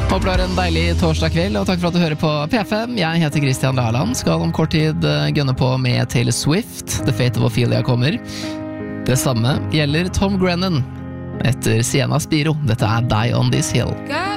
Håper du har en deilig torsdag kveld, og takk for at du hører på P5. Jeg heter Christian Laland, skal om kort tid gønne på med Taylor Swift. The Fate of Ophelia kommer. Det samme gjelder Tom Grennan etter Sienna Spiro. Dette Die on This Hill.